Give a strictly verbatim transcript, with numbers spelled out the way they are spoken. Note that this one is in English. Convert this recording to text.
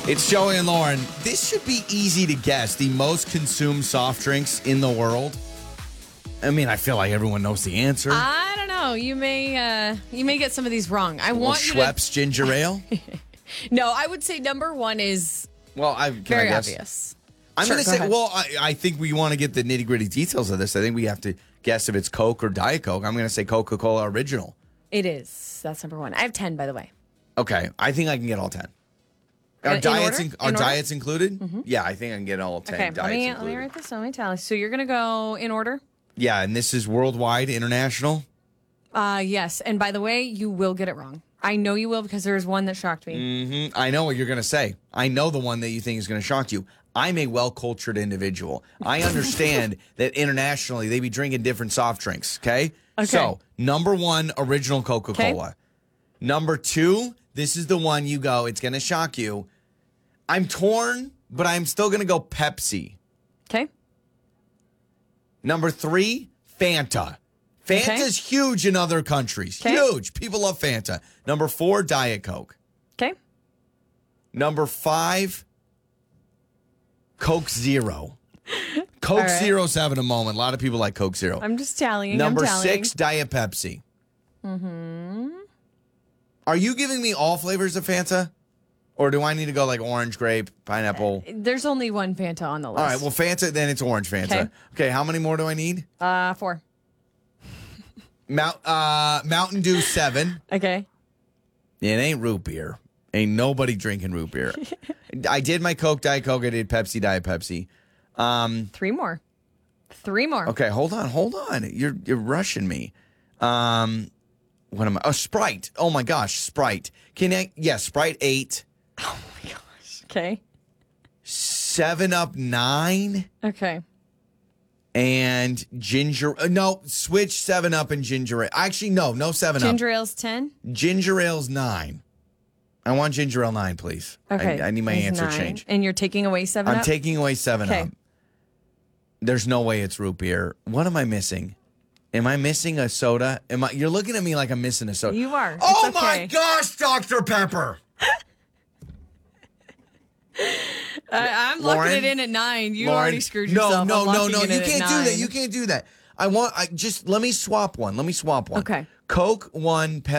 It's Joey and Lauren. This should be easy to guess. The most consumed soft drinks in the world. I mean, I feel like everyone knows the answer. I don't know. You may uh, you may get some of these wrong. I well, want you Schweppes ginger ale. to... No, I would say number one is Well, I can very I guess? obvious. I'm Sure, going to go say. ahead. Well, I, I think we want to get the nitty gritty details of this. I think we have to guess if it's Coke or Diet Coke. I'm going to say Coca-Cola Original. It is. That's number one. I have ten, by the way. Okay, I think I can get all ten. Are In- in diets order? in, are In order? diets included? Mm-hmm. Yeah, I think I can get all ten. Okay, diets let me, let included. me write this down. Let me tally. So you're going to go in order? Yeah, and this is worldwide, international. Uh, yes. And by the way, you will get it wrong. I know you will because there's one that shocked me. hmm I know what you're going to say. I know the one that you think is going to shock you. I'm a well-cultured individual. I understand that internationally they be drinking different soft drinks, okay? Okay. So, number one, original Coca-Cola. Okay. Number two, this is the one you go, it's going to shock you. I'm torn, but I'm still going to go Pepsi. Okay. Number three, Fanta. Fanta's huge in other countries. Okay. Huge. People love Fanta. Number four, Diet Coke. Okay. Number five, Coke Zero. Coke right. Zero's having a moment. A lot of people like Coke Zero. I'm just tallying. Number I'm tallying. six, Diet Pepsi. Mm-hmm. Are you giving me all flavors of Fanta? Or do I need to go like orange, grape, pineapple? There's only one Fanta on the list. All right, well, Fanta, then it's orange Fanta. Okay, Okay. how many more do I need? Uh, four. Mount, uh, Mountain Dew seven. Okay. It ain't root beer. Ain't nobody drinking root beer. I did my Coke, Diet Coke. I did Pepsi, Diet Pepsi. Um, Three more. Three more. okay, hold on, hold on. You're you're rushing me. Um, what am I? Oh, Sprite. Oh my gosh, Sprite. Can I? Yeah, Sprite eight. Oh my gosh. Okay. Seven Up nine. Okay. And ginger. Uh, no, switch Seven Up and ginger ale. Actually, no, no Seven Up. Ginger ale's ten. Ginger ale's nine. I want ginger ale nine, please. Okay. I, I need my It's answer nine. changed. And you're taking away seven I'm up? taking away Seven Okay. Up. There's no way it's root beer. What am I missing? Am I missing a soda? Am I? You're looking at me like I'm missing a soda. You are. Oh It's my okay. gosh, Doctor Pepper. I, I'm Lauren? locking it in at nine. You Lauren, already screwed no, yourself. No, I'm no, locking no, it You in at can't do that. nine. You can't do that. I want. I just let me swap one. Let me swap one. Okay. Coke one. Pepsi